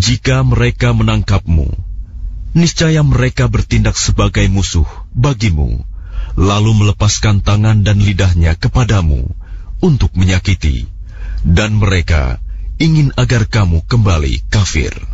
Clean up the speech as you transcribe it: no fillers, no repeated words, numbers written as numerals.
Jika mereka menangkapmu, niscaya mereka bertindak sebagai musuh bagimu, lalu melepaskan tangan dan lidahnya kepadamu untuk menyakiti, dan mereka ingin agar kamu kembali kafir.